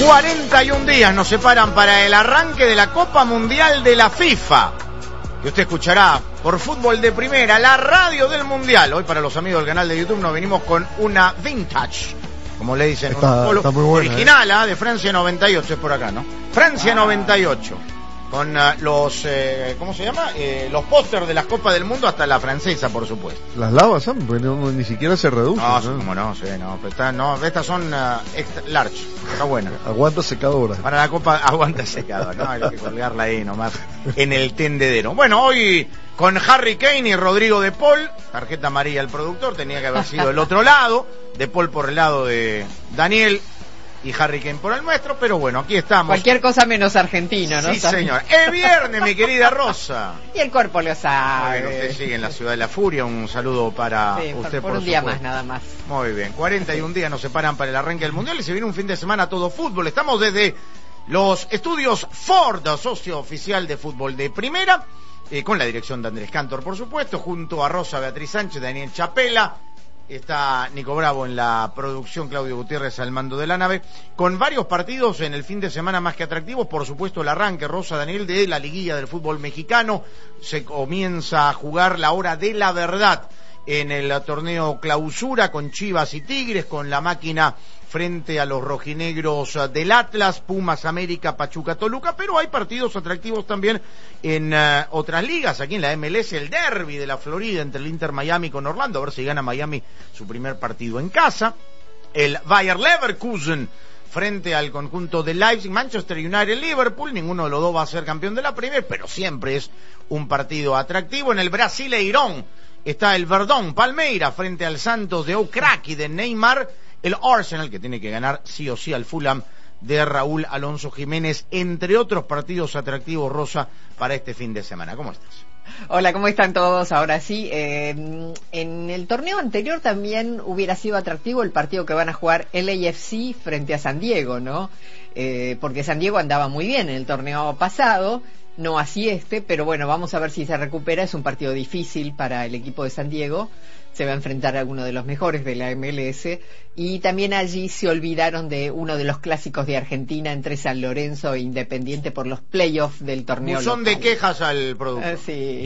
41 días nos separan para el arranque de la Copa Mundial de la FIFA. Y usted escuchará por Fútbol de Primera, la radio del Mundial. Hoy para los amigos del canal de YouTube nos venimos con una vintage, como le dicen, está muy buena, original, de Francia 98, es por acá, ¿no? Francia 98. Con los, ¿cómo se llama? Los pósters de las Copas del Mundo, hasta la francesa, por supuesto. Las lavas, pues ni siquiera se reducen. No, como no, sí, no. Pero estas son extra large, está buena. Aguanta secadora. Para la Copa, aguanta secadora, ¿no? Hay que colgarla ahí nomás, en el tendedero. Bueno, hoy con Harry Kane y Rodrigo de Paul, tarjeta amarilla al productor, tenía que haber sido el otro lado, de Paul por el lado de Daniel, y Harry Kane por el nuestro, pero bueno, aquí estamos. Cualquier cosa menos argentino, ¿no? Sí, señor. Es viernes, mi querida Rosa. Y el cuerpo lo sabe. Bueno, usted sigue en la ciudad de la furia. Un saludo para usted, por un día más, nada más. Muy bien. 41 días nos separan para el arranque del Mundial y se viene un fin de semana todo fútbol. Estamos desde los estudios Ford, socio oficial de Fútbol de Primera, con la dirección de Andrés Cantor, por supuesto, junto a Rosa Beatriz Sánchez, Daniel Chapela. Está Nico Bravo en la producción, Claudio Gutiérrez al mando de la nave, con varios partidos en el fin de semana más que atractivos. Por supuesto, el arranque, Rosa, Daniel, de la liguilla del fútbol mexicano. Se comienza a jugar la hora de la verdad en el torneo Clausura, con Chivas y Tigres, con la máquina frente a los rojinegros del Atlas, Pumas América, Pachuca Toluca, pero hay partidos atractivos también en otras ligas. Aquí en la MLS, el derbi de la Florida entre el Inter Miami con Orlando, a ver si gana Miami su primer partido en casa. El Bayer Leverkusen frente al conjunto de Leipzig, Manchester United, Liverpool. Ninguno de los dos va a ser campeón de la Premier, pero siempre es un partido atractivo. En el Brasileirão está el Verdón Palmeira frente al Santos de Ocraqui de Neymar. El Arsenal, que tiene que ganar sí o sí al Fulham de Raúl Alonso Jiménez, entre otros partidos atractivos, Rosa, para este fin de semana. ¿Cómo estás? Hola, ¿cómo están todos? Ahora sí, en el torneo anterior también hubiera sido atractivo el partido que van a jugar LAFC frente a San Diego, ¿no? Porque San Diego andaba muy bien en el torneo pasado, no así pero bueno, vamos a ver si se recupera. Es un partido difícil para el equipo de San Diego. Se va a enfrentar a alguno de los mejores de la MLS, y también allí se olvidaron de uno de los clásicos de Argentina entre San Lorenzo e Independiente por los playoffs del torneo local. Son de quejas al producto. Sí.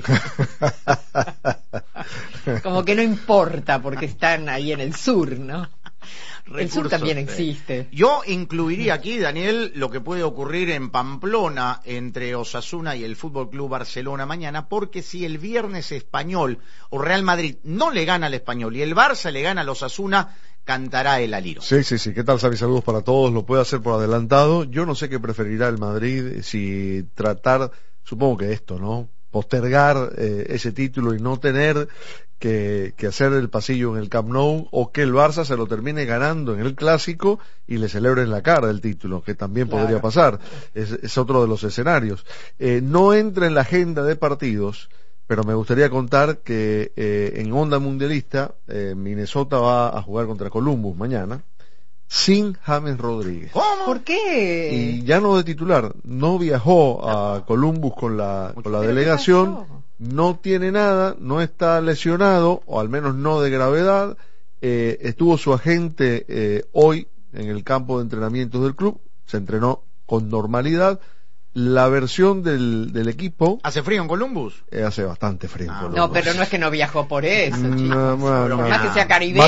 Como que no importa porque están ahí en el sur, ¿no? El sur también existe. Yo incluiría aquí, Daniel, lo que puede ocurrir en Pamplona entre Osasuna y el Fútbol Club Barcelona mañana, porque si el viernes Español o Real Madrid no le gana al Español y el Barça le gana al Osasuna, cantará el aliro. Sí. ¿Qué tal, Xavi? Saludos para todos. Lo puede hacer por adelantado. Yo no sé qué preferirá el Madrid, si tratar, supongo que esto, ¿no? Postergar ese título y no tener que hacer el pasillo en el Camp Nou, o que el Barça se lo termine ganando en el Clásico y le celebre en la cara el título, que también podría pasar. Es otro de los escenarios. No entra en la agenda de partidos, pero me gustaría contar que en Onda Mundialista Minnesota va a jugar contra Columbus mañana sin James Rodríguez. ¿Cómo? ¿Por qué? Y ya no de titular, no viajó a Columbus con la delegación, no tiene nada, no está lesionado, o al menos no de gravedad. Estuvo su agente hoy en el campo de entrenamientos del club, se entrenó con normalidad. La versión del equipo... ¿Hace frío en Columbus? Hace bastante frío en Columbus. No, pero no es que no viajó por eso, chicos. No. Más que sea caribeño.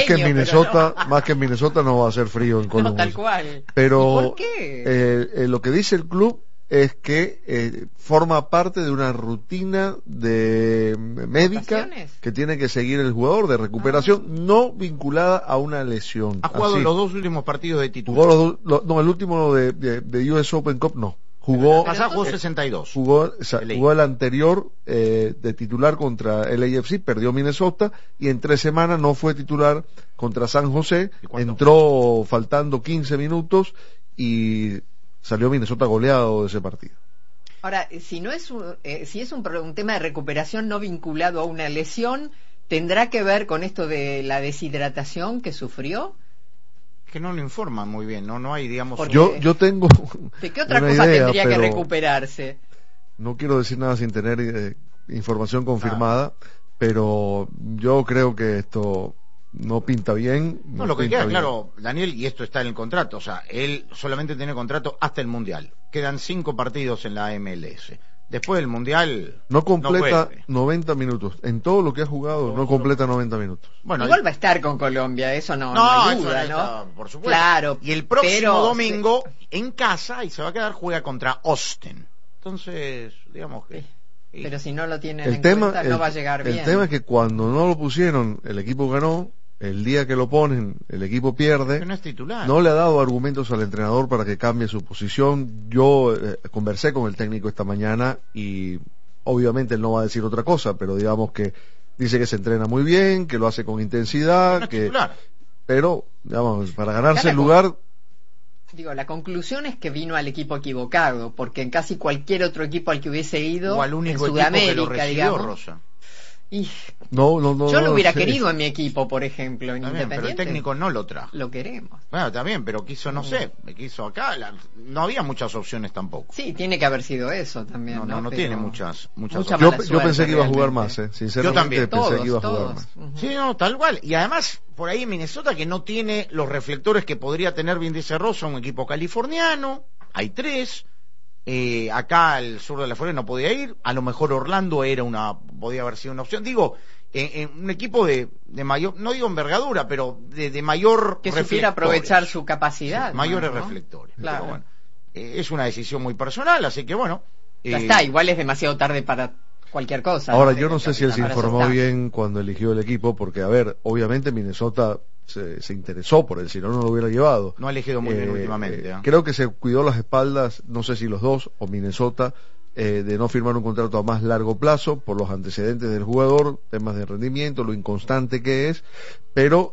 Más que en Minnesota no va a hacer frío en Columbus. No, tal cual. Pero ¿Y por qué? Lo que dice el club es que forma parte de una rutina de médica que tiene que seguir el jugador, de recuperación, no vinculada a una lesión. ¿Ha jugado los dos últimos partidos de titular? No, el último de US Open Cup no. Jugó 62. Jugó el anterior de titular contra el LAFC, perdió Minnesota, y en 3 semanas no fue titular contra San José. Entró faltando 15 minutos y salió Minnesota goleado de ese partido. Ahora, si es un tema de recuperación no vinculado a una lesión, ¿tendrá que ver con esto de la deshidratación que sufrió? Que no lo informan muy bien, no hay, digamos... Yo tengo ¿de qué otra cosa tendría que recuperarse? No quiero decir nada sin tener información confirmada, pero yo creo que esto no pinta bien. No, lo que pinta queda bien. claro, Daniel, y esto está en el contrato, o sea, él solamente tiene contrato hasta el Mundial. Quedan 5 partidos en la MLS. Después del Mundial No completa vuelve. 90 minutos. En todo lo que ha jugado, no completa 90 minutos. Bueno, Igual va a estar con Colombia, eso no hay eso duda, está, ¿no? por supuesto. Claro. Y el próximo pero domingo, en casa, y se va a quedar, juega contra Austin. Entonces, digamos que... Pero si no lo tienen El en tema, cuenta, no va a llegar bien. el tema es que cuando no lo pusieron, el equipo ganó. El día que lo ponen, el equipo pierde. Que no es titular. No le ha dado argumentos al entrenador para que cambie su posición. Yo conversé con el técnico esta mañana y obviamente él no va a decir otra cosa, pero digamos que dice que se entrena muy bien, que lo hace con intensidad, No es titular. pero digamos, para ganarse Cada el lugar. Digo, la conclusión es que vino al equipo equivocado, porque en casi cualquier otro equipo al que hubiese ido, O al en único equipo Sudamérica, que lo recibió, digamos, Rosa. y No, yo lo hubiera sé. querido en mi equipo, por ejemplo, en Está bien, pero el Independiente. técnico no lo trajo. Lo queremos. Bueno, está bien, pero quiso, no sé, quiso acá. No había muchas opciones tampoco. Sí, tiene que haber sido eso también. No Pero tiene muchas mucha opciones. mala Yo suerte, pensé que iba a jugar realmente. más, sinceramente Yo también. pensé Todos, que iba a jugar todos. más. Ujú. Sí, no, tal cual. Y además, por ahí Minnesota, que no tiene los reflectores que podría tener, bien dice Rosa, un equipo californiano. Hay 3. Acá al sur de la Florida no podía ir. A lo mejor Orlando podía haber sido una opción. Digo, un equipo de mayor, no digo envergadura, pero de mayor Que reflectores. supiera aprovechar su capacidad. Sí, mayores ¿no? reflectores. Claro. Pero bueno, es una decisión muy personal, así que bueno. Ya está, igual es demasiado tarde para cualquier cosa. Ahora, ¿no? yo no sé si él se Para eso informó está. bien cuando eligió el equipo, porque, a ver, obviamente Minnesota se interesó por él, si no, no lo hubiera llevado. No ha elegido muy bien últimamente. Creo que se cuidó las espaldas, no sé si los dos o Minnesota, de no firmar un contrato a más largo plazo por los antecedentes del jugador, temas de rendimiento, lo inconstante que es, pero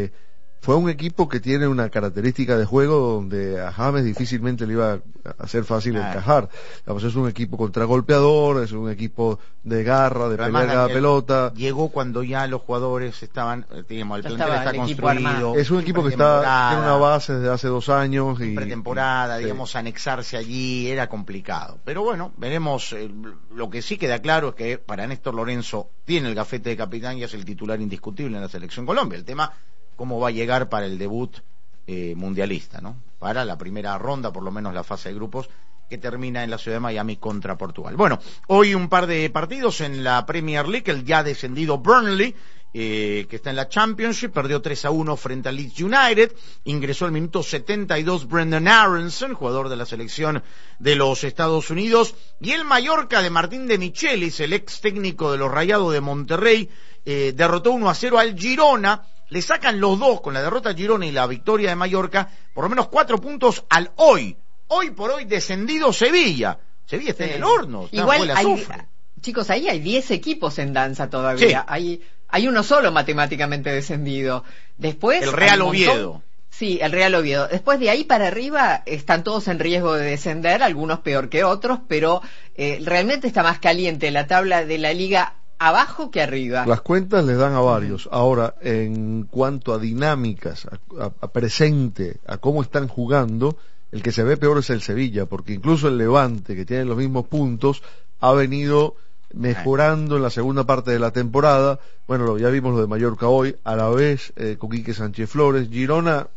fue un equipo que tiene una característica de juego donde a James difícilmente le iba a ser fácil encajar. Digamos, es un equipo contragolpeador, es un equipo de garra, de Pero pelear además, cada Daniel, pelota. Llegó cuando ya los jugadores estaban, digamos, el Ya plantel estaba está el equipo construido. armado. Es un equipo que tiene una base desde hace 2 años y Pretemporada, sí. digamos, anexarse allí era complicado. Pero bueno, veremos. Lo que sí queda claro es que para Néstor Lorenzo tiene el gafete de capitán y es el titular indiscutible en la selección Colombia. El tema, cómo va a llegar para el debut mundialista, ¿no? Para la primera ronda, por lo menos la fase de grupos, que termina en la ciudad de Miami contra Portugal. Bueno, hoy un par de partidos en la Premier League, el ya descendido Burnley, que está en la Championship, perdió 3-1 frente al Leeds United, ingresó al minuto 72 Brendan Aronson, jugador de la selección de los Estados Unidos, y el Mallorca de Martín de Michelis, el ex técnico de los Rayados de Monterrey, derrotó 1-0 al Girona. Le sacan los dos, con la derrota a Girona y la victoria de Mallorca, por lo menos 4 puntos al hoy por hoy descendido Sevilla. Sevilla está en el horno, está igual huele a azufre. Chicos, ahí hay 10 equipos en danza todavía. Sí. Hay uno solo matemáticamente descendido. Después El Real hay un montón. Oviedo. Sí, el Real Oviedo. Después de ahí para arriba están todos en riesgo de descender, algunos peor que otros, pero realmente está más caliente la tabla de la liga abajo que arriba. Las cuentas les dan a varios. Ahora, en cuanto a dinámicas, a presente, a cómo están jugando, el que se ve peor es el Sevilla, porque incluso el Levante, que tiene los mismos puntos, ha venido mejorando en la segunda parte de la temporada. Bueno, ya vimos lo de Mallorca hoy, a la vez con Quique Sánchez Flores. Girona,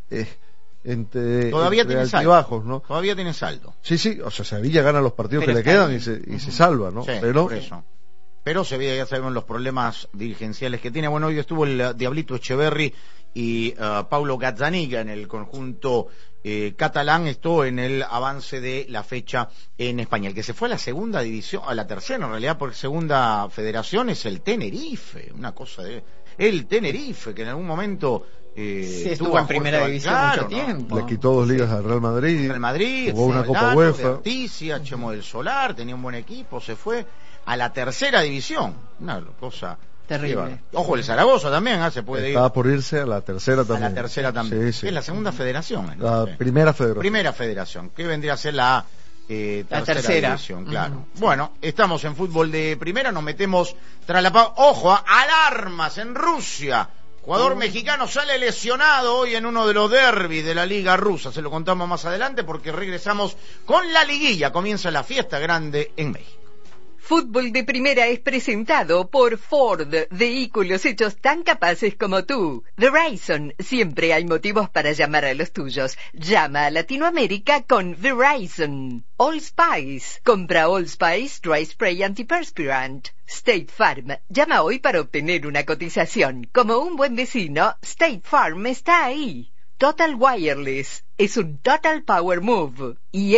Todavía entre tiene altibajos, saldo, ¿no? Todavía tiene saldo. Sí, o sea, Sevilla gana los partidos Pero que le está quedan ahí. y se salva, ¿no? Sí, Pero por eso. Pero Sevilla ya sabemos los problemas dirigenciales que tiene. Bueno, hoy estuvo el Diablito Echeverri y Paulo Gazzaniga en el conjunto catalán, esto en el avance de la fecha en España. El que se fue a la segunda división, a la tercera en realidad, por segunda federación, es el Tenerife, una cosa de... El Tenerife, que en algún momento... sí, estuvo en primera división mucho tiempo. le quitó 2 ligas al Real Madrid, Real Madrid, jugó una Copa Lano, de UEFA. Articia, Chemo del Solar, tenía un buen equipo, se fue a la tercera división, una cosa terrible. Ojo, el Zaragoza también se puede Estaba ir por irse a la tercera también. a la tercera también. Sí. Es la segunda federación. La Sí. primera federación. Primera federación, que vendría a ser la tercera división, claro. Bueno, estamos en fútbol de primera, nos metemos tras la ojo, alarmas en Rusia. Jugador mexicano sale lesionado hoy en uno de los derbis de la liga rusa. Se lo contamos más adelante porque regresamos con la liguilla. Comienza la fiesta grande en México. Fútbol de Primera es presentado por Ford, vehículos hechos tan capaces como tú. Verizon, siempre hay motivos para llamar a los tuyos. Llama a Latinoamérica con Verizon. Old Spice, compra Old Spice Dry Spray Antiperspirant. State Farm, llama hoy para obtener una cotización. Como un buen vecino, State Farm está ahí. Total Wireless, es un Total Power Move. Y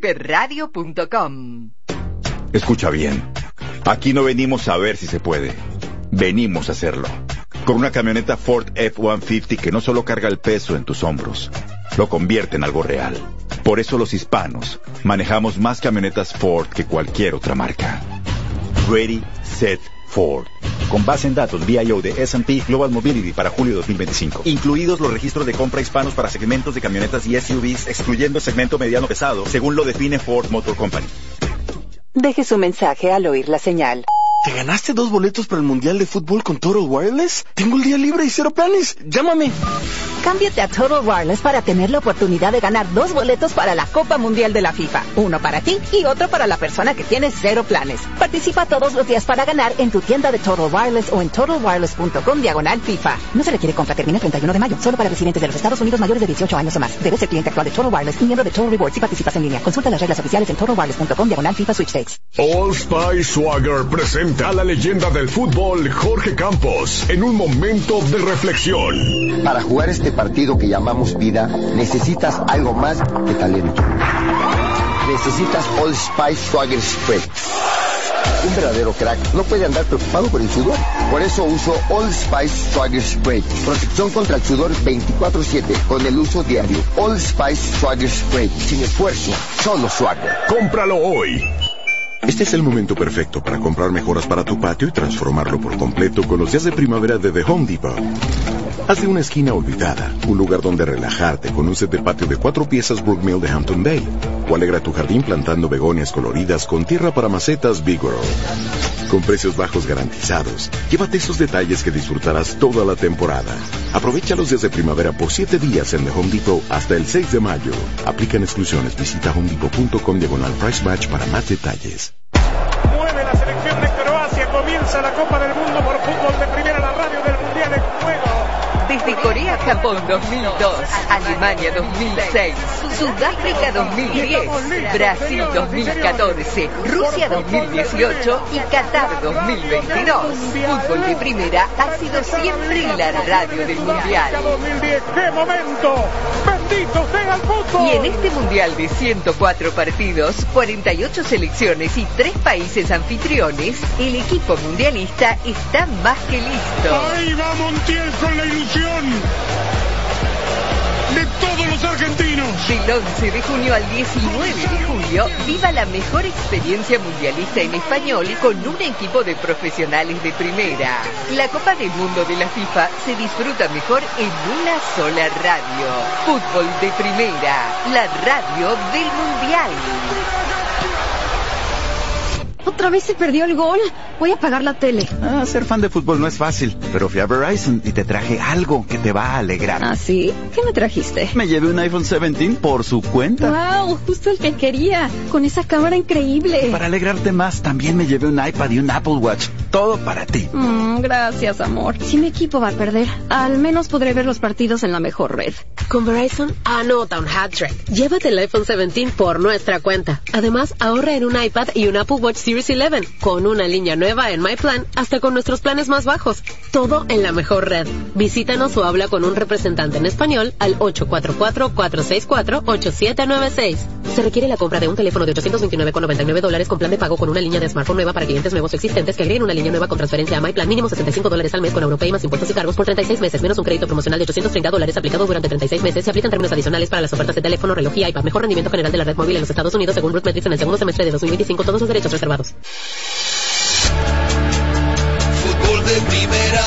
fdpradio.com. Escucha bien, aquí no venimos a ver si se puede, venimos a hacerlo. Con una camioneta Ford F-150 que no solo carga el peso en tus hombros, lo convierte en algo real. Por eso los hispanos manejamos más camionetas Ford que cualquier otra marca. Ready, Set, Ford. Con base en datos VIO de S&P Global Mobility para julio 2025. Incluidos los registros de compra hispanos para segmentos de camionetas y SUVs, excluyendo el segmento mediano pesado, según lo define Ford Motor Company. Deje su mensaje al oír la señal. ¿Te ganaste 2 boletos para el Mundial de Fútbol con Total Wireless? Tengo el día libre y 0 planes. Llámame. Cámbiate a Total Wireless para tener la oportunidad de ganar 2 boletos para la Copa Mundial de la FIFA. Uno para ti y otro para la persona que tiene 0 planes. Participa todos los días para ganar en tu tienda de Total Wireless o en totalwireless.com/FIFA. No se requiere compra, termina el 31 de mayo. Solo para residentes de los Estados Unidos mayores de 18 años o más. Debes ser cliente actual de Total Wireless y miembro de Total Rewards si participas en línea. Consulta las reglas oficiales en totalwireless.com/FIFA Sweepstakes. Old Spice Swagger presenta a la leyenda del fútbol Jorge Campos en un momento de reflexión. Para jugar este partido que llamamos vida, necesitas algo más que talento. Necesitas Old Spice Swagger Spray. Un verdadero crack no puede andar preocupado por el sudor. Por eso uso Old Spice Swagger Spray. Protección contra el sudor 24/7 con el uso diario. Old Spice Swagger Spray. Sin esfuerzo, solo Swagger. Cómpralo hoy. Este es el momento perfecto para comprar mejoras para tu patio y transformarlo por completo con los días de primavera de The Home Depot. Haz de una esquina olvidada un lugar donde relajarte con un set de patio de 4 piezas Brookmill de Hampton Bay. O alegra tu jardín plantando begonias coloridas con tierra para macetas Big World. Con precios bajos garantizados, llévate esos detalles que disfrutarás toda la temporada. Aprovecha los días de primavera por 7 días en The Home Depot hasta el 6 de mayo. Aplican exclusiones. Visita homedepot.com/price match para más detalles. Mueve la selección de Croacia, comienza la Copa del Mundo por fútbol de primera, la radio del Mundial en juego. Desde Corea-Japón 2002, Alemania 2006, Sudáfrica 2010, Brasil 2014, Rusia 2018 y Qatar 2022. Fútbol de Primera ha sido siempre la radio del Mundial. 2010, ¡qué momento! ¡Bendito sea el fútbol! Y en este Mundial de 104 partidos, 48 selecciones y 3 países anfitriones, el equipo mundialista está más que listo. ¡Ahí va Montiel con la ilusión de todos los argentinos! Del 11 de junio al 19 de julio, viva la mejor experiencia mundialista en español con un equipo de profesionales de primera. La Copa del Mundo de la FIFA se disfruta mejor en una sola radio. Fútbol de Primera, la radio del Mundial. Otra vez se perdió el gol. Voy a apagar la tele. Ser fan de fútbol no es fácil, pero fui a Verizon y te traje algo que te va a alegrar. ¿Ah, sí? ¿Qué me trajiste? Me llevé un iPhone 17 por su cuenta. ¡Wow! Justo el que quería. Con esa cámara increíble. Para alegrarte más, también me llevé un iPad y un Apple Watch. Todo para ti. Gracias, amor. Si mi equipo va a perder, al menos podré ver los partidos en la mejor red. Con Verizon, anota un hat-trick. Llévate el iPhone 17 por nuestra cuenta. Además, ahorra en un iPad y un Apple Watch Series 11 con una línea nueva en My Plan, hasta con nuestros planes más bajos. Todo en la mejor red. Visítanos o habla con un representante en español al 844-464-8796. Se requiere la compra de un teléfono de $829,99 con plan de pago con una línea de smartphone nueva para clientes nuevos o existentes que agreguen una línea nueva con transferencia a My Plan. Mínimo $65 al mes con Europay más impuestos y cargos por 36 meses, menos un crédito promocional de $830 aplicado durante 36 meses. Se aplican términos adicionales para las ofertas de teléfono, reloj y iPad. Mejor rendimiento general de la red móvil en los Estados Unidos según RootMetrics en el segundo semestre de 2025. Todos los derechos reservados. Fútbol de Primera.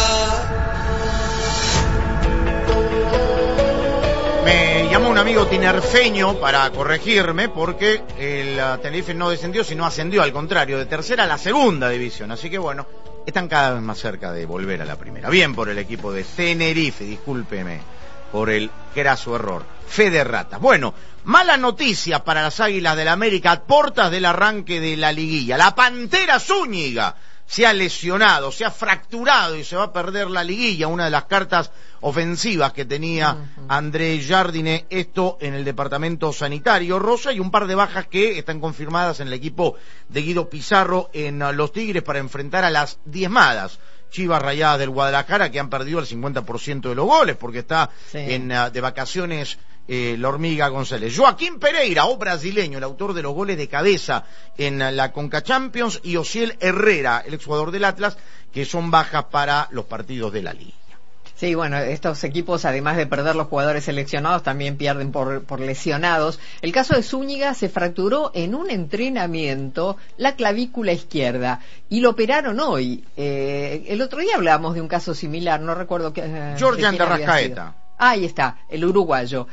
Me llamó un amigo tinerfeño para corregirme porque el Tenerife no descendió, sino ascendió, al contrario, de tercera a la segunda división. Así que bueno, están cada vez más cerca de volver a la primera. Bien por el equipo de Tenerife, discúlpeme por el graso error. Fe de rata. Bueno, mala noticia para las Águilas del América a puertas del arranque de la liguilla. La Pantera Zúñiga se ha lesionado, se ha fracturado y se va a perder la liguilla, una de las cartas ofensivas que tenía André Jardine, esto en el departamento sanitario, Rosa, y un par de bajas que están confirmadas en el equipo de Guido Pizarro en los Tigres para enfrentar a las diezmadas Chivas Rayadas del Guadalajara, que han perdido el 50% de los goles porque está de vacaciones la Hormiga González. Joaquín Pereira, o brasileño, el autor de los goles de cabeza en la Conca Champions, y Osiel Herrera, el exjugador del Atlas, que son bajas para los partidos de la Liga. Sí, bueno, estos equipos, además de perder los jugadores seleccionados, también pierden por lesionados. El caso de Zúñiga, se fracturó en un entrenamiento la clavícula izquierda y lo operaron hoy. El otro día hablábamos de un caso similar, no recuerdo qué. Georgian de Arrascaeta. Ahí está, el uruguayo.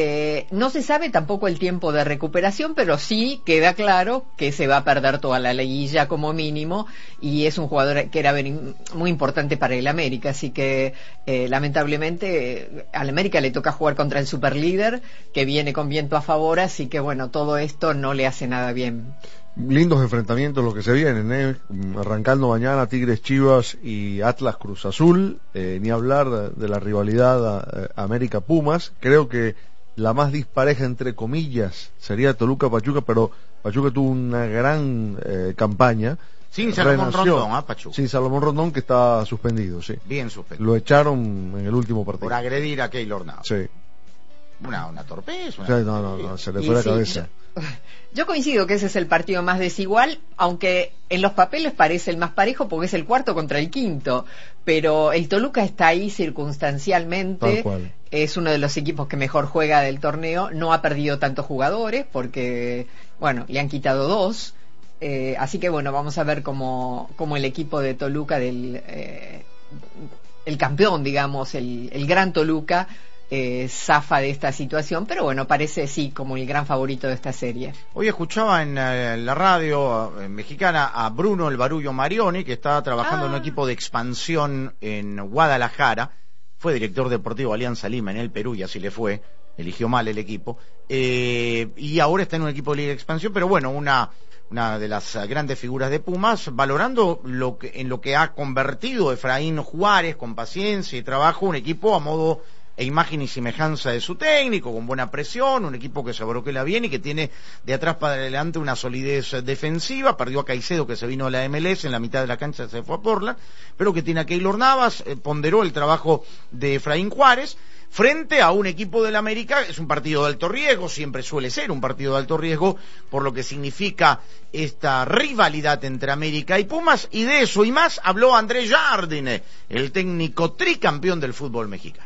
No se sabe tampoco el tiempo de recuperación, pero sí queda claro que se va a perder toda la liguilla como mínimo, y es un jugador que era muy importante para el América, así que lamentablemente al América le toca jugar contra el superlíder, que viene con viento a favor, así que bueno, todo esto no le hace nada bien. Lindos enfrentamientos los que se vienen, arrancando mañana Tigres Chivas y Atlas Cruz Azul, ni hablar de la rivalidad América Pumas. Creo que la más dispareja entre comillas sería Toluca Pachuca, pero Pachuca tuvo una gran campaña. Sin Salomón Rondón, Pachuca. Sin Salomón Rondón, que está suspendido, sí. Bien suspendido. Lo echaron en el último partido. Por agredir a Keylor Navas. Sí. Una torpeza. No, se le fue la cabeza. Yo coincido que ese es el partido más desigual, aunque en los papeles parece el más parejo porque es el cuarto contra el quinto, pero el Toluca está ahí circunstancialmente. Tal cual. Es uno de los equipos que mejor juega del torneo, no ha perdido tantos jugadores porque, bueno, le han quitado 2, así que bueno, vamos a ver cómo el equipo de Toluca, el campeón, digamos, el gran Toluca, zafa de esta situación, pero bueno, parece sí como el gran favorito de esta serie. Hoy escuchaba en la radio mexicana a Bruno el Barullo Marioni, que está trabajando en un equipo de expansión en Guadalajara, fue director deportivo de Alianza Lima en el Perú y así le fue, eligió mal el equipo, y ahora está en un equipo de Liga de Expansión, pero bueno, una de las grandes figuras de Pumas, valorando en lo que ha convertido Efraín Juárez con paciencia y trabajo, un equipo a modo e imagen y semejanza de su técnico, con buena presión, un equipo que se abroquela bien y que tiene de atrás para adelante una solidez defensiva. Perdió a Caicedo, que se vino a la MLS, en la mitad de la cancha se fue a Portland, pero que tiene a Keylor Navas, ponderó el trabajo de Efraín Juárez, frente a un equipo del América. Es un partido de alto riesgo, siempre suele ser un partido de alto riesgo, por lo que significa esta rivalidad entre América y Pumas, y de eso y más habló André Jardine, el técnico tricampeón del fútbol mexicano.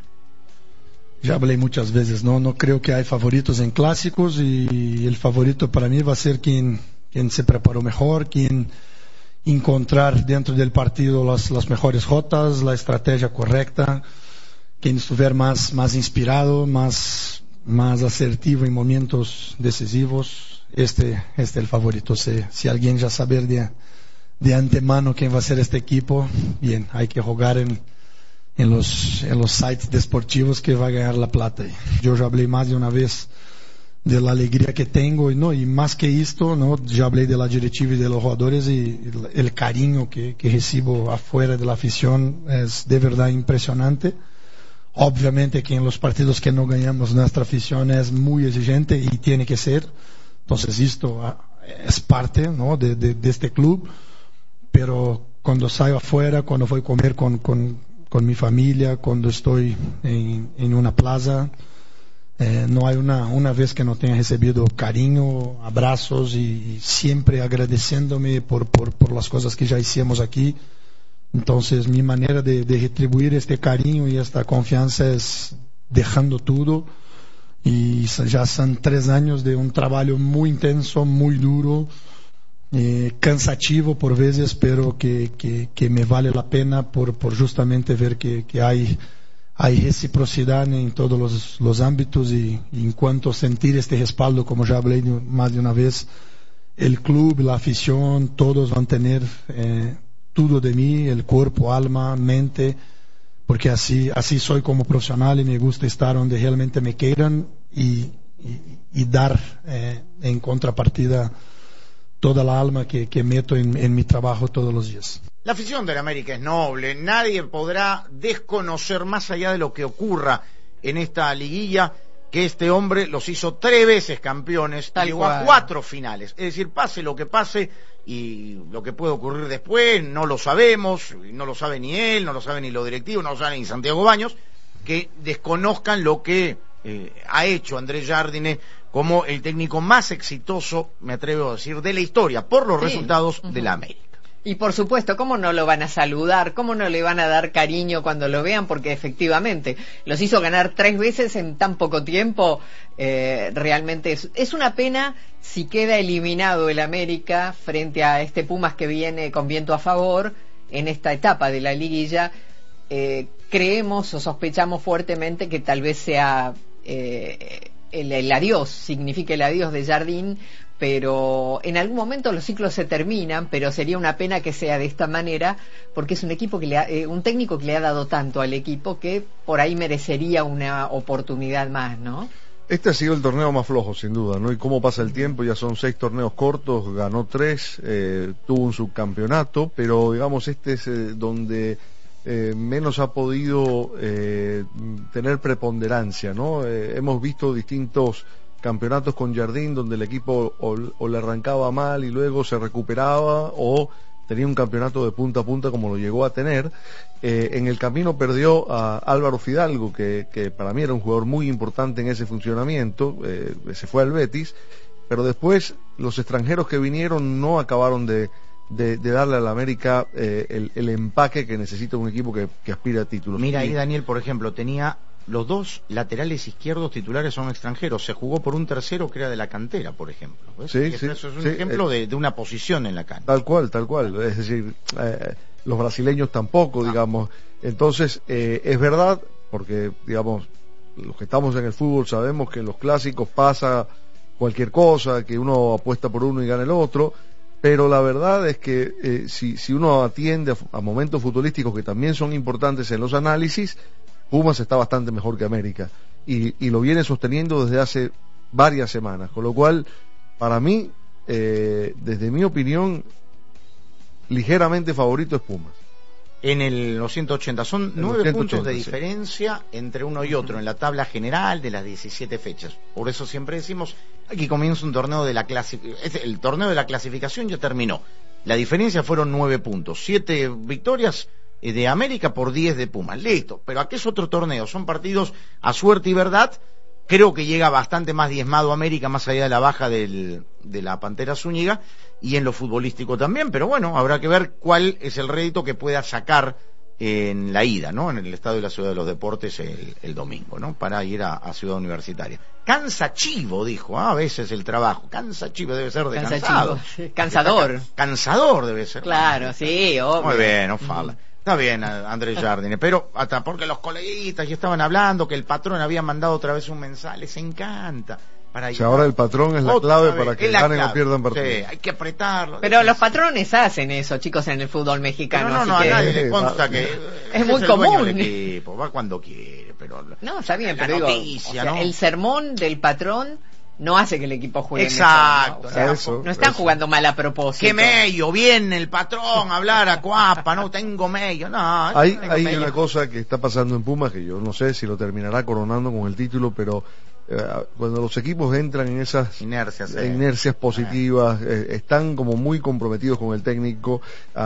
Ya hablé muchas veces, no creo que hay favoritos en clásicos, y el favorito para mí va a ser quien se preparó mejor, quien encontrar dentro del partido las mejores jotas, la estrategia correcta, quien estuviera más inspirado, más asertivo en momentos decisivos. Este es el favorito. Si alguien ya saber de antemano quién va a ser este equipo, bien, hay que jugar en los sites deportivos que va a ganar la plata. Yo ya hablé más de una vez de la alegría que tengo, y más que esto, ya hablé de la directiva y de los jugadores, y el cariño que recibo afuera de la afición es de verdad impresionante. Obviamente que en los partidos que no ganamos, nuestra afición es muy exigente y tiene que ser. Entonces esto es parte de este club, pero cuando salgo afuera, cuando voy a comer con mi familia, cuando estoy en una plaza, no hay una vez que no tenga recibido cariño, abrazos, y siempre agradeciéndome por las cosas que ya hicimos aquí. Entonces mi manera de retribuir este cariño y esta confianza es dejando todo, y ya son 3 años de un trabajo muy intenso, muy duro, cansativo por veces, pero que me vale la pena por justamente ver que hay reciprocidad en todos los ámbitos, y en cuanto sentir este respaldo, como ya hablé más de una vez, el club, la afición, todos van a tener todo de mí, el cuerpo, alma, mente, porque así soy como profesional y me gusta estar donde realmente me quieran y dar en contrapartida toda la alma que meto en mi trabajo todos los días. La afición de la América es noble, nadie podrá desconocer más allá de lo que ocurra en esta liguilla que este hombre los hizo 3 veces campeones, llegó a 4 finales, es decir, pase lo que pase y lo que puede ocurrir después no lo sabemos, no lo sabe ni él, no lo sabe ni los directivos, no lo sabe ni Santiago Baños, que desconozcan lo que ha hecho Andrés Jardine como el técnico más exitoso, me atrevo a decir, de la historia, por los resultados de la América. Y por supuesto, ¿cómo no lo van a saludar? ¿Cómo no le van a dar cariño cuando lo vean? Porque efectivamente los hizo ganar 3 veces en tan poco tiempo. Realmente es una pena si queda eliminado el América frente a este Pumas que viene con viento a favor en esta etapa de la liguilla. Creemos o sospechamos fuertemente que tal vez sea el adiós, significa el adiós de Jardín, pero en algún momento los ciclos se terminan, pero sería una pena que sea de esta manera, porque es un equipo que un técnico que le ha dado tanto al equipo que por ahí merecería una oportunidad más, ¿no? Este ha sido el torneo más flojo, sin duda, ¿no? Y cómo pasa el tiempo, ya son 6 torneos cortos, ganó 3, tuvo un subcampeonato, pero digamos este es donde menos ha podido tener preponderancia, ¿no? Hemos visto distintos campeonatos con Jardín donde el equipo o le arrancaba mal y luego se recuperaba, o tenía un campeonato de punta a punta como lo llegó a tener. En el camino perdió a Álvaro Fidalgo, que para mí era un jugador muy importante en ese funcionamiento, se fue al Betis, pero después los extranjeros que vinieron no acabaron de darle a la América el empaque que necesita un equipo que aspira a títulos. Mira, ahí Daniel, por ejemplo, tenía los 2 laterales izquierdos titulares son extranjeros, se jugó por un tercero que era de la cantera, por ejemplo. Sí, eso es un ejemplo de una posición en la cancha. Tal cual, es decir, los brasileños tampoco, digamos. Entonces, es verdad, porque, digamos, los que estamos en el fútbol sabemos que en los clásicos pasa cualquier cosa, que uno apuesta por uno y gana el otro, pero la verdad es que si uno atiende a momentos futbolísticos que también son importantes en los análisis, Pumas está bastante mejor que América y lo viene sosteniendo desde hace varias semanas, con lo cual para mí, desde mi opinión, ligeramente favorito es Pumas. En los 180 son 9 puntos de diferencia entre uno y otro en la tabla general de las 17 fechas. Por eso siempre decimos, aquí comienza un torneo de la el torneo de la clasificación ya terminó. La diferencia fueron 9 puntos, 7 victorias de América por 10 de Pumas. Listo, pero aquí es otro torneo, son partidos a suerte y verdad. Creo que llega bastante más diezmado América, más allá de la baja de la Pantera Zúñiga, y en lo futbolístico también, pero bueno, habrá que ver cuál es el rédito que pueda sacar en la ida, ¿no? En el Estadio de la Ciudad de los Deportes el domingo, ¿no? Para ir a Ciudad Universitaria. Cansa chivo, dijo, a veces el trabajo. Cansa chivo, debe ser de cansado. Cansador. Cansador debe ser. Claro, sí, obvio. Muy bien, no fala. Está bien, Andrés Jardine, pero hasta porque los coleguitas ya estaban hablando que el patrón había mandado otra vez un mensaje, les encanta. Para ir ahora el patrón es la clave para que ganen o pierdan partidos. Sí, hay que apretarlo. Pero los patrones hacen eso, chicos, en el fútbol mexicano. Pero no, a nadie le consta que es muy común. El equipo, va cuando quiere, pero no, está bien, la pero noticia, ¿no? El sermón del patrón no hace que el equipo juegue exacto, mejor, ¿no? O sea, no están jugando mal a propósito. Que medio, viene el patrón a hablar a Cuapa, no tengo medio, no. Hay una cosa que está pasando en Pumas que yo no sé si lo terminará coronando con el título, pero cuando los equipos entran en esas inercias positivas, están como muy comprometidos con el técnico.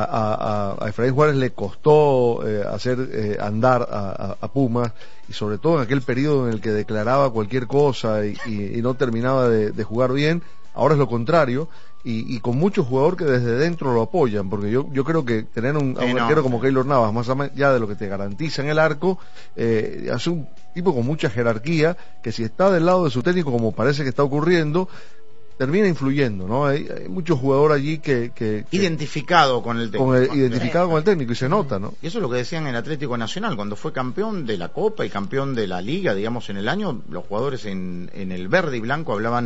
A Efraín Juárez le costó hacer andar a Pumas, y sobre todo en aquel periodo en el que declaraba cualquier cosa y no terminaba de jugar bien. Ahora es lo contrario, y con muchos jugadores que desde dentro lo apoyan, porque yo creo que tener a un arquero como Keylor Navas, más allá de lo que te garantiza en el arco, hace un tipo con mucha jerarquía, que si está del lado de su técnico, como parece que está ocurriendo, termina influyendo, ¿no? Hay muchos jugadores allí que identificado con el técnico. Identificado con el técnico, y se nota, ¿no? Y eso es lo que decían en el Atlético Nacional, cuando fue campeón de la Copa y campeón de la Liga, digamos, en el año, los jugadores en el verde y blanco hablaban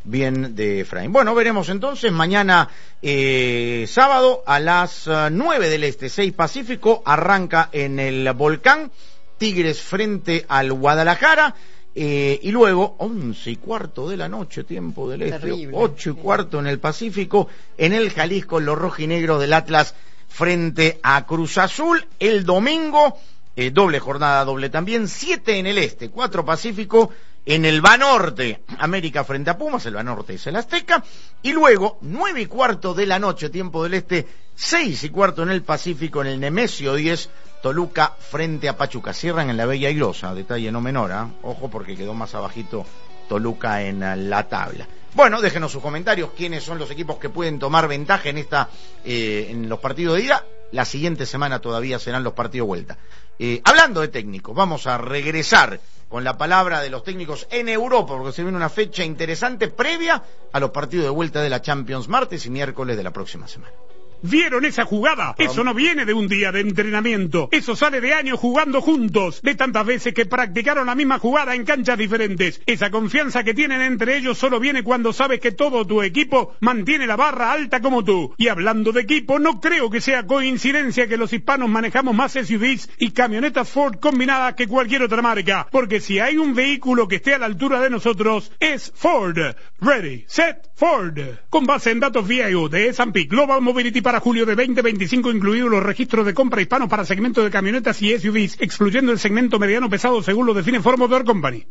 bien de Efraín. Bueno, veremos entonces mañana sábado a las 9 del Este, 6 Pacífico, arranca en el Volcán Tigres frente al Guadalajara. Y luego 11:15 de la noche, tiempo del Este, terrible. 8:15 en el Pacífico, en el Jalisco, los rojinegros del Atlas frente a Cruz Azul. El domingo, doble jornada, doble también, 7 en el Este, 4 Pacífico, en el Banorte, América frente a Pumas, el Banorte es el Azteca, y luego 9:15 de la noche, tiempo del Este, 6:15 en el Pacífico, en el Nemesio 10, Toluca frente a Pachuca. Cierran en la Bella Airosa, detalle no menor, ojo porque quedó más abajito Toluca en la tabla. Bueno, déjenos sus comentarios, quiénes son los equipos que pueden tomar ventaja en los partidos de ida. La siguiente semana todavía serán los partidos de vuelta. Hablando de técnicos, vamos a regresar con la palabra de los técnicos en Europa, porque se viene una fecha interesante previa a los partidos de vuelta de la Champions, martes y miércoles de la próxima semana. ¿Vieron esa jugada? Eso no viene de un día de entrenamiento. Eso sale de años jugando juntos, de tantas veces que practicaron la misma jugada en canchas diferentes. Esa confianza que tienen entre ellos solo viene cuando sabes que todo tu equipo mantiene la barra alta como tú. Y hablando de equipo, no creo que sea coincidencia que los hispanos manejamos más SUVs y camionetas Ford combinadas que cualquier otra marca. Porque si hay un vehículo que esté a la altura de nosotros, es Ford. Ready, set, Ford. Con base en datos VIO de S&P Global Mobility para julio de 2025, incluidos los registros de compra hispanos para segmento de camionetas y SUVs, excluyendo el segmento mediano pesado según lo define Ford Motor Company.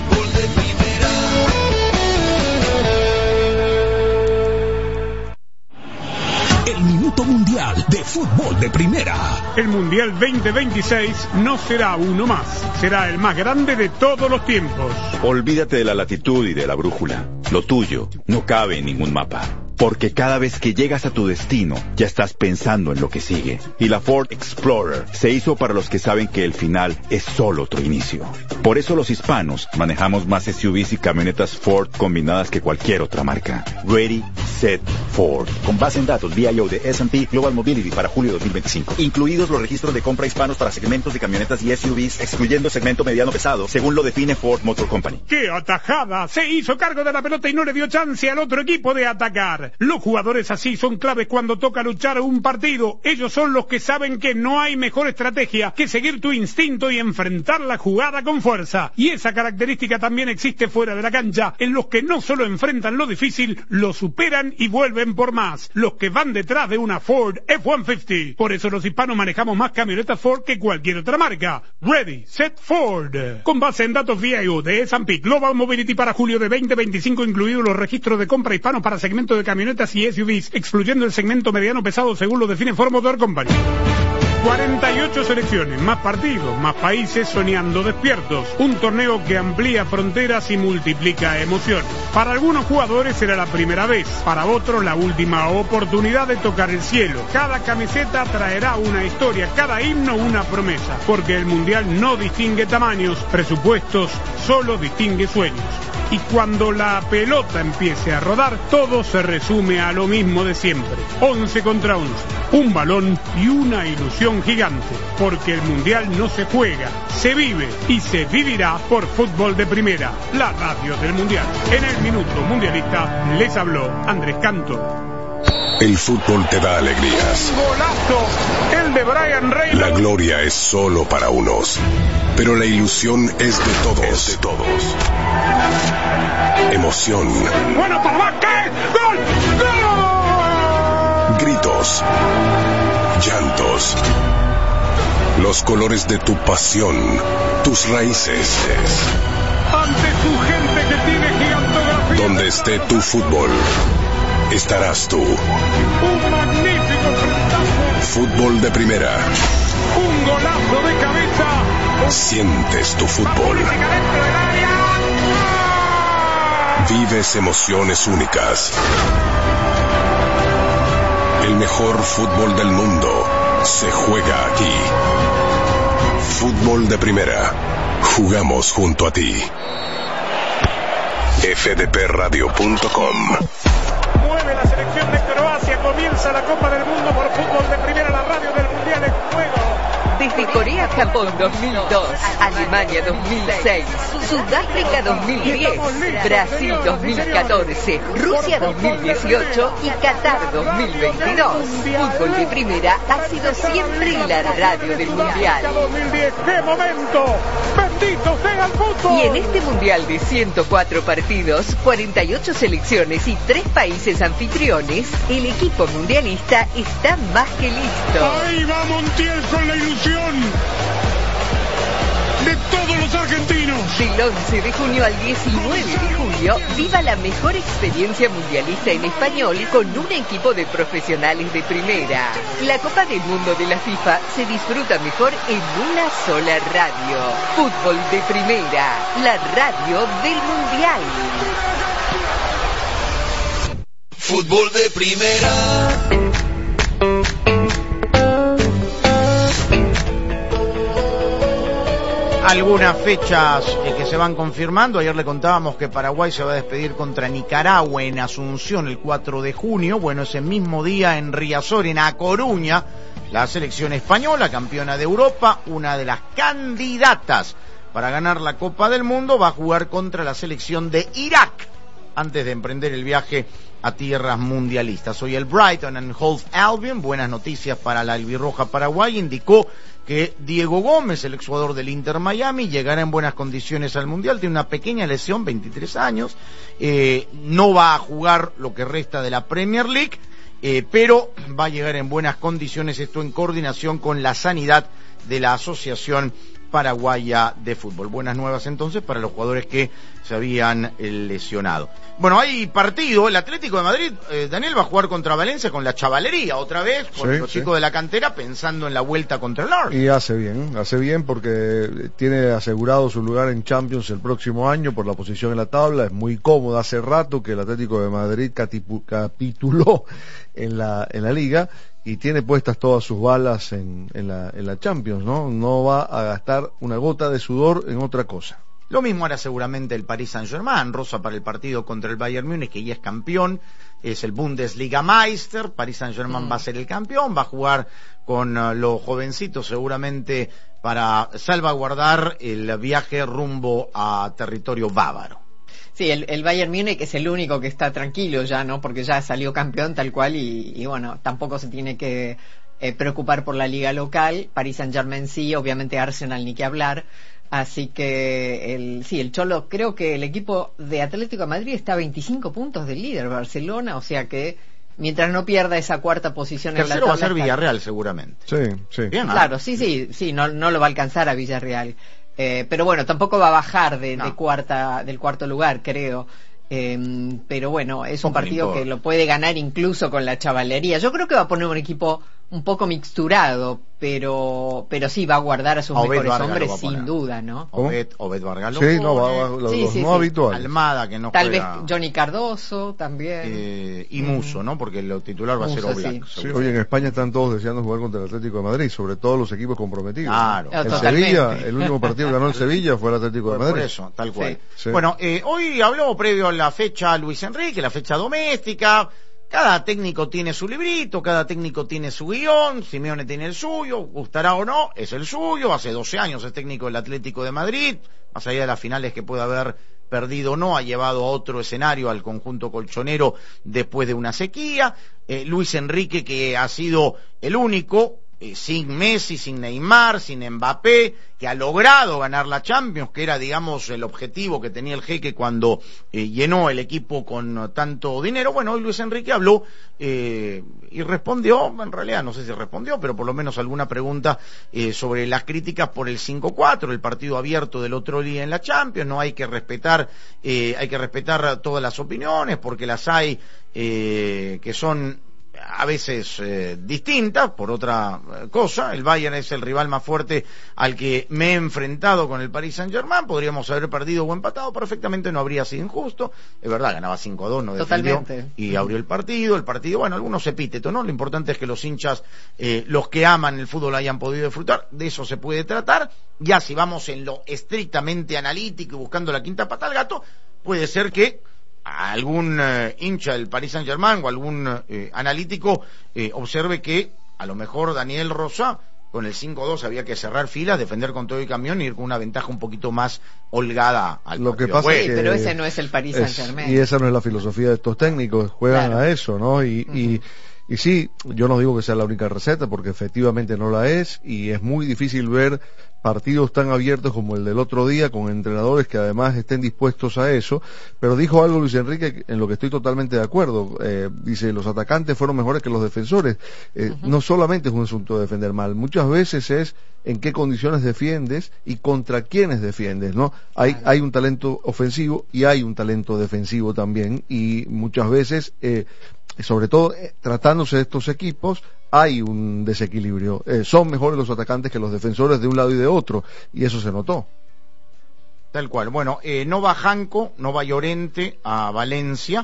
El Minuto Mundial de Fútbol de Primera. El Mundial 2026 no será uno más, será el más grande de todos los tiempos. Olvídate de la latitud y de la brújula. Lo tuyo no cabe en ningún mapa. Porque cada vez que llegas a tu destino, ya estás pensando en lo que sigue. Y la Ford Explorer se hizo para los que saben que el final es solo otro inicio. Por eso los hispanos manejamos más SUVs y camionetas Ford combinadas que cualquier otra marca. Ready, set, Ford. Con base en datos VIO de S&P Global Mobility para julio de 2025. Incluidos los registros de compra hispanos para segmentos de camionetas y SUVs, excluyendo el segmento mediano pesado, según lo define Ford Motor Company. ¡Qué atajada! Se hizo cargo de la pelota y no le dio chance al otro equipo de atacar. Los jugadores así son claves cuando toca luchar un partido. Ellos son los que saben que no hay mejor estrategia que seguir tu instinto y enfrentar la jugada con fuerza. Y esa característica también existe fuera de la cancha, en los que no solo enfrentan lo difícil, lo superan y vuelven por más. Los que van detrás de una Ford F-150. Por eso los hispanos manejamos más camionetas Ford que cualquier otra marca. Ready, set, Ford. Con base en datos VIO de S&P Global Mobility para julio de 2025, incluidos los registros de compra hispanos para segmento de camionetas y SUVs, excluyendo el segmento mediano pesado según lo define Ford Motor Company. 48 selecciones, más partidos, más países soñando despiertos. Un torneo que amplía fronteras y multiplica emociones. Para algunos jugadores será la primera vez, para otros la última oportunidad de tocar el cielo. Cada camiseta traerá una historia, cada himno una promesa, porque el Mundial no distingue tamaños, presupuestos, solo distingue sueños. Y cuando la pelota empiece a rodar, todo se resume a lo mismo de siempre. 11 contra 11, un balón y una ilusión gigante. Porque el Mundial no se juega, se vive y se vivirá por Fútbol de Primera, la radio del Mundial. En el Minuto Mundialista les habló Andrés Cantor. El fútbol te da alegrías. ¡Golazo! El de Brian Reynolds. La gloria es solo para unos, pero la ilusión es de todos. Emoción. ¡Bueno, papá! ¿Qué? ¡Gol! ¡Gol! Gritos. Llantos. Los colores de tu pasión. Tus raíces. Ante tu gente que tiene gigantografía. Donde esté tu fútbol, estarás tú. Un magnífico frentazo. Fútbol de Primera. Un golazo de cabeza. Sientes tu fútbol. Vives emociones únicas. El mejor fútbol del mundo se juega aquí. Fútbol de Primera. Jugamos junto a ti. fdpradio.com. Mueve la selección de Croacia. Comienza la Copa del Mundo por Fútbol de Primera, la radio del Mundial en juego. Desde Corea-Japón 2002, Alemania 2006, Sudáfrica 2010, Brasil 2014, Rusia 2018 y Qatar 2022. Fútbol de Primera ha sido siempre la radio del Mundial. 2010, ¡qué momento! ¡Bendito sea el fútbol! Y en este Mundial de 104 partidos, 48 selecciones y 3 países anfitriones, el equipo mundialista está más que listo. ¡Ahí va Montiel con la ilusión de todos los argentinos! Del 11 de junio al 19 de julio, viva la mejor experiencia mundialista en español con un equipo de profesionales de primera. La Copa del Mundo de la FIFA se disfruta mejor en una sola radio. Fútbol de Primera, la radio del Mundial. Fútbol de Primera. Algunas fechas que se van confirmando. Ayer le contábamos que Paraguay se va a despedir contra Nicaragua en Asunción el 4 de junio. Bueno, ese mismo día en Riazor, en A Coruña, la selección española, campeona de Europa, una de las candidatas para ganar la Copa del Mundo, va a jugar contra la selección de Irak antes de emprender el viaje a tierras mundialistas. Hoy el Brighton and Hove Albion, buenas noticias para la albirroja Paraguay, indicó que Diego Gómez, el exjugador del Inter Miami, llegará en buenas condiciones al Mundial. Tiene una pequeña lesión, 23 años, no va a jugar lo que resta de la Premier League, pero va a llegar en buenas condiciones, esto en coordinación con la sanidad de la Asociación Paraguaya de Fútbol. Buenas nuevas entonces para los jugadores que se habían lesionado. Bueno, hay partido, el Atlético de Madrid, Daniel, va a jugar contra Valencia con la chavalería otra vez, con los chicos de la cantera, pensando en la vuelta contra el Arsenal. Y hace bien porque tiene asegurado su lugar en Champions el próximo año por la posición en la tabla, es muy cómodo. Hace rato que el Atlético de Madrid capituló en la Liga y tiene puestas todas sus balas en la Champions, no va a gastar una gota de sudor en otra cosa. Lo mismo hará seguramente el Paris Saint-Germain, rosa para el partido contra el Bayern Múnich, que ya es campeón, es el Bundesliga Meister. Paris Saint-Germain va a ser el campeón, va a jugar con los jovencitos seguramente para salvaguardar el viaje rumbo a territorio bávaro. Sí, el Bayern Múnich es el único que está tranquilo ya, ¿no? Porque ya salió campeón tal cual y bueno, tampoco se tiene que preocupar por la liga local. Paris Saint-Germain sí, obviamente Arsenal ni que hablar. Así que el Cholo, creo que el equipo de Atlético de Madrid está a 25 puntos del líder Barcelona, o sea que mientras no pierda esa cuarta posición en la tabla. Tercero va a ser Villarreal seguramente. Sí. Bien, claro, sí, no lo va a alcanzar a Villarreal. Pero bueno, tampoco va a bajar del cuarto lugar, creo. Pero bueno, es un partido que lo puede ganar incluso con la chavalería. Yo creo que va a poner un equipo un poco mixturado, pero sí va a guardar a sus mejores hombres sin duda, ¿no? Obed Vargas. Sí, no habitual. Almada, que no tal juega. Vez Johnny Cardoso también. Y Muso, ¿no? Porque el titular va a ser Oblak. Sí, oye, en España están todos deseando jugar contra el Atlético de Madrid, sobre todo los equipos comprometidos. Claro. El Sevilla, el último partido que ganó el Sevilla fue el Atlético de Madrid. Por eso, tal cual. Sí. Bueno, hoy habló previo a la fecha Luis Enrique, la fecha doméstica. Cada técnico tiene su librito, cada técnico tiene su guión, Simeone tiene el suyo, gustará o no, es el suyo. Hace 12 años es técnico del Atlético de Madrid, más allá de las finales que puede haber perdido o no, ha llevado a otro escenario al conjunto colchonero después de una sequía. Luis Enrique, que ha sido el único, sin Messi, sin Neymar, sin Mbappé, que ha logrado ganar la Champions, que era, digamos, el objetivo que tenía el jeque cuando llenó el equipo con tanto dinero. Bueno, hoy Luis Enrique habló y respondió, en realidad no sé si respondió, pero por lo menos alguna pregunta sobre las críticas por el 5-4, el partido abierto del otro día en la Champions. No hay que respetar todas las opiniones, porque las hay que son a veces distintas por otra cosa. El Bayern es el rival más fuerte al que me he enfrentado con el Paris Saint-Germain. Podríamos haber perdido o empatado perfectamente, no habría sido injusto. Es verdad, ganaba 5-2, no defendió y abrió el partido, bueno, algunos epítetos, ¿no? Lo importante es que los hinchas, los que aman el fútbol, hayan podido disfrutar. De eso se puede tratar. Ya si vamos en lo estrictamente analítico y buscando la quinta pata al gato, puede ser que algún hincha del Paris Saint-Germain o algún analítico observe que a lo mejor Daniel Rosa con el 5-2 había que cerrar filas, defender con todo y camión y ir con una ventaja un poquito más holgada al Lo que partido. pasa es que pero ese no es el Paris Saint-Germain. Y esa no es la filosofía de estos técnicos, juegan a eso, ¿no? Y sí, yo no digo que sea la única receta, porque efectivamente no la es, y es muy difícil ver partidos tan abiertos como el del otro día, con entrenadores que además estén dispuestos a eso, pero dijo algo Luis Enrique en lo que estoy totalmente de acuerdo. Dice, los atacantes fueron mejores que los defensores. No solamente es un asunto de defender mal, muchas veces es en qué condiciones defiendes y contra quiénes defiendes, ¿no? Hay un talento ofensivo y hay un talento defensivo también, y muchas veces sobre todo tratándose de estos equipos hay un desequilibrio, son mejores los atacantes que los defensores de un lado y de otro, y eso se notó. Tal cual. Bueno, no va Janco, no va Llorente a Valencia,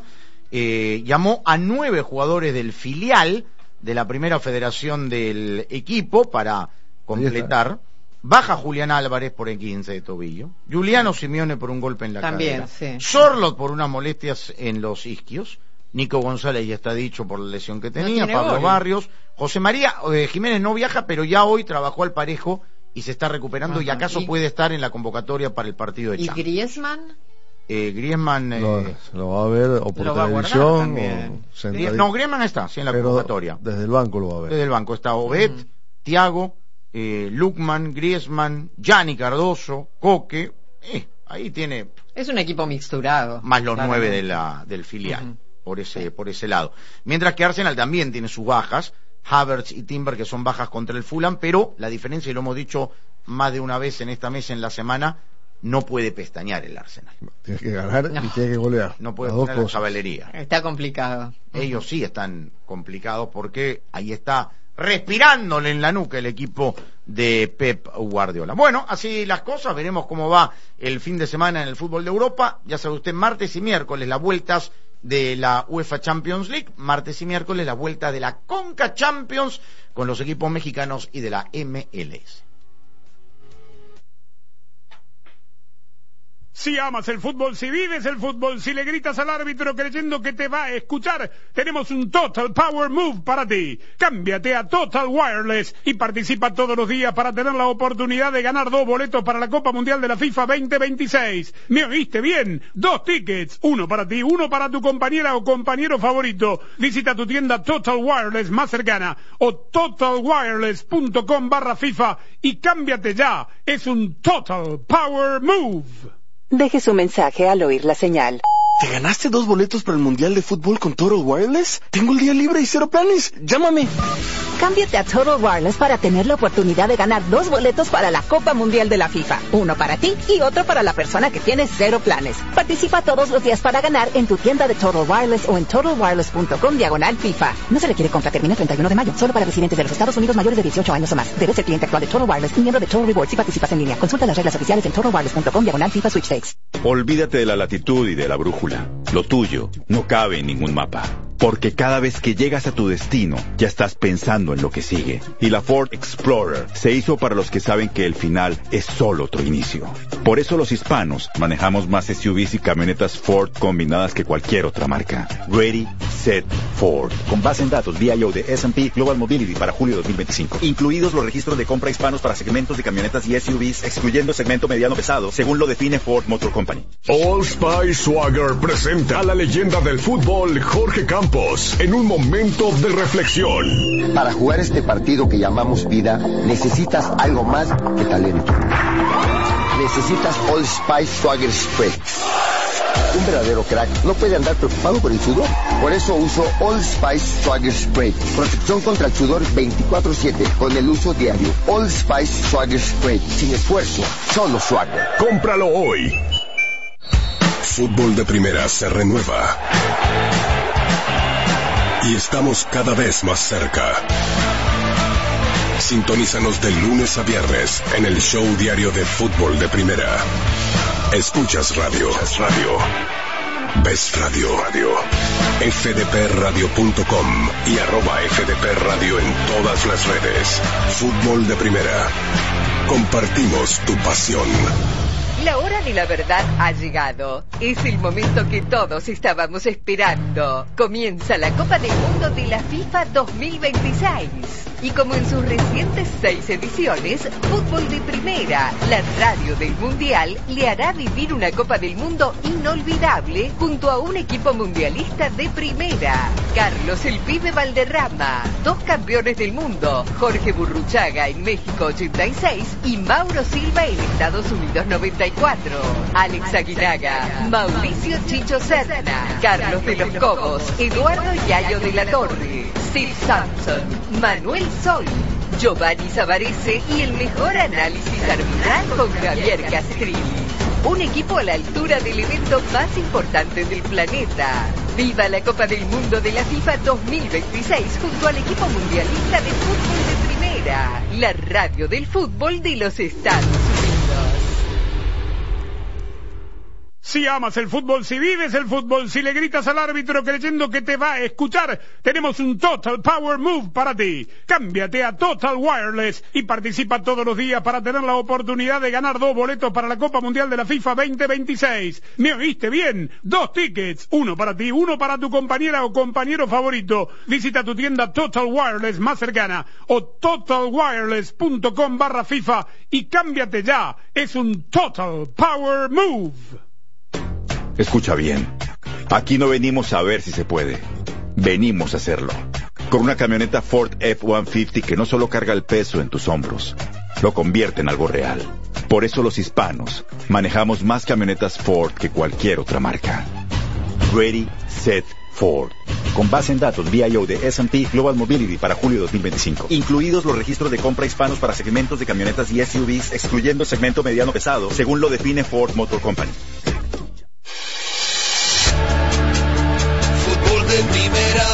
llamó a 9 jugadores del filial de la primera federación del equipo para completar. Baja Julián Álvarez por el 15 de tobillo, Juliano Simeone por un golpe en la cadera, Sorloth por unas molestias en los isquios, Nico González ya está dicho por la lesión que tenía, Pablo Barrios, José María Jiménez no viaja, pero ya hoy trabajó al parejo y se está recuperando. Y acaso puede estar en la convocatoria para el partido de Champions. ¿Y Griezmann? Griezmann lo va a ver o por televisión o no, Griezmann está en la convocatoria. Desde el banco lo va a ver. Desde el banco está Obed, Thiago, Lukman, Griezmann, Gianni Cardoso, Coque, ahí tiene. Es un equipo mixturado. Más los 9 del filial. Por ese lado. Mientras que Arsenal también tiene sus bajas, Havertz y Timber, que son bajas contra el Fulham, pero la diferencia, y lo hemos dicho más de una vez en esta mesa en la semana, no puede pestañear el Arsenal. Tiene que ganar y tiene que golear. No puede poner la caballería. Está complicado. Ellos sí están complicados porque ahí está respirándole en la nuca el equipo de Pep Guardiola. Bueno, así las cosas, veremos cómo va el fin de semana en el fútbol de Europa. Ya sabe usted, martes y miércoles las vueltas de la UEFA Champions League, martes y miércoles la vuelta de la Conca Champions con los equipos mexicanos y de la MLS. Si amas el fútbol, si vives el fútbol, si le gritas al árbitro creyendo que te va a escuchar, tenemos un Total Power Move para ti. Cámbiate a Total Wireless y participa todos los días para tener la oportunidad de ganar 2 boletos para la Copa Mundial de la FIFA 2026. ¿Me oíste bien? 2 tickets, uno para ti, uno para tu compañera o compañero favorito. Visita tu tienda Total Wireless más cercana o totalwireless.com/FIFA y cámbiate ya. Es un Total Power Move. Deje su mensaje al oír la señal. ¿Te ganaste 2 boletos para el Mundial de Fútbol con Total Wireless? Tengo el día libre y 0 planes. Llámame. Cámbiate a Total Wireless para tener la oportunidad de ganar 2 boletos para la Copa Mundial de la FIFA. Uno para ti y otro para la persona que tiene 0 planes. Participa todos los días para ganar en tu tienda de Total Wireless o en totalwireless.com/FIFA. No se requiere compra, termina el 31 de mayo. Solo para residentes de los Estados Unidos mayores de 18 años o más. Debes ser cliente actual de Total Wireless y miembro de Total Rewards si participas en línea. Consulta las reglas oficiales en totalwireless.com/FIFA Sweepstakes. Olvídate de la latitud y de la brújula. Lo tuyo no cabe en ningún mapa. Porque cada vez que llegas a tu destino, ya estás pensando en lo que sigue. Y la Ford Explorer se hizo para los que saben que el final es solo otro inicio. Por eso los hispanos manejamos más SUVs y camionetas Ford combinadas que cualquier otra marca. Ready, Set, Ford. Con base en datos VIO de S&P Global Mobility para julio 2025. Incluidos los registros de compra hispanos para segmentos de camionetas y SUVs, excluyendo segmento mediano pesado, según lo define Ford Motor Company. Old Spice Swagger presenta a la leyenda del fútbol, Jorge Campos, en un momento de reflexión. Para jugar este partido que llamamos vida, necesitas algo más que talento. Necesitas Old Spice Swagger Spray. Un verdadero crack no puede andar preocupado por el sudor. Por eso uso Old Spice Swagger Spray. Protección contra el sudor 24/7 con el uso diario. Old Spice Swagger Spray. Sin esfuerzo, solo swagger. Cómpralo hoy. Fútbol de Primera se renueva. Y estamos cada vez más cerca. Sintonízanos de lunes a viernes en el show diario de Fútbol de Primera. Escuchas radio. Ves radio. fdpradio.com y @fdpradio en todas las redes. Fútbol de Primera. Compartimos tu pasión. La hora de la verdad ha llegado. Es el momento que todos estábamos esperando. Comienza la Copa del Mundo de la FIFA 2026. Y como en sus recientes 6 ediciones, Fútbol de Primera, la radio del Mundial, le hará vivir una Copa del Mundo inolvidable junto a un equipo mundialista de primera. Carlos el Pibe Valderrama, 2 campeones del mundo, Jorge Burruchaga en México 86 y Mauro Silva en Estados Unidos 94. Alex Aguinaga, Mauricio Chicho Serna, Carlos de los Cobos, Eduardo Yayo de la Torre, Sid Sampson, Manuel Sol, Giovanni Savarese y el mejor análisis arbitral con Javier Castrilli. Un equipo a la altura del evento más importante del planeta. ¡Viva la Copa del Mundo de la FIFA 2026 junto al equipo mundialista de fútbol de primera! La radio del fútbol de los Estados Unidos. Si amas el fútbol, si vives el fútbol, si le gritas al árbitro creyendo que te va a escuchar, tenemos un Total Power Move para ti. Cámbiate a Total Wireless y participa todos los días para tener la oportunidad de ganar 2 boletos para la Copa Mundial de la FIFA 2026. ¿Me oíste bien? 2 tickets, uno para ti, uno para tu compañera o compañero favorito. Visita tu tienda Total Wireless más cercana o totalwireless.com/FIFA y cámbiate ya. Es un Total Power Move. Escucha bien. Aquí no venimos a ver si se puede. Venimos a hacerlo. Con una camioneta Ford F-150 que no solo carga el peso en tus hombros, lo convierte en algo real. Por eso los hispanos manejamos más camionetas Ford que cualquier otra marca. Ready, Set, Ford. Con base en datos VIO de S&P Global Mobility para julio 2025. Incluidos los registros de compra hispanos para segmentos de camionetas y SUVs, excluyendo el segmento mediano pesado, según lo define Ford Motor Company. De primera.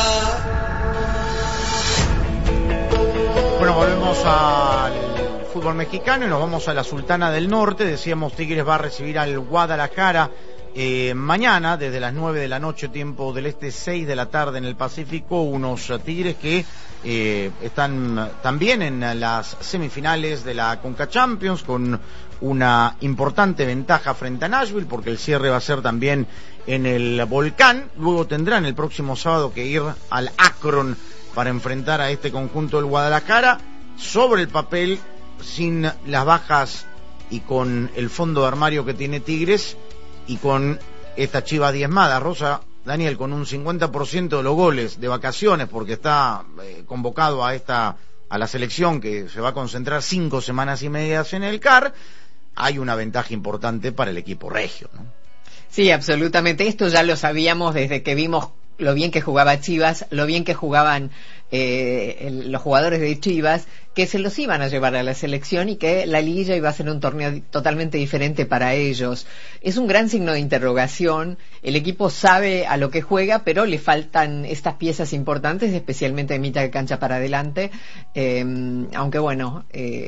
Bueno, volvemos al fútbol mexicano y nos vamos a la Sultana del Norte. Decíamos, Tigres va a recibir al Guadalajara mañana desde las 9 de la noche, tiempo del este, 6 de la tarde en el Pacífico. Unos Tigres que están también en las semifinales de la Conca Champions con una importante ventaja frente a Nashville, porque el cierre va a ser también en el Volcán. Luego tendrán el próximo sábado que ir al Akron para enfrentar a este conjunto del Guadalajara. Sobre el papel, sin las bajas y con el fondo de armario que tiene Tigres y con esta Chiva diezmada, Rosa, Daniel, con un 50% de los goles de vacaciones, porque está convocado a la selección que se va a concentrar 5 semanas y medias en el CAR, hay una ventaja importante para el equipo regio, ¿no? Sí, absolutamente. Esto ya lo sabíamos desde que vimos lo bien que jugaba Chivas, lo bien que jugaban los jugadores de Chivas, que se los iban a llevar a la selección y que la liguilla iba a ser un torneo totalmente diferente para ellos. Es un gran signo de interrogación. El equipo sabe a lo que juega, pero le faltan estas piezas importantes, especialmente de mitad de cancha para adelante. Aunque bueno,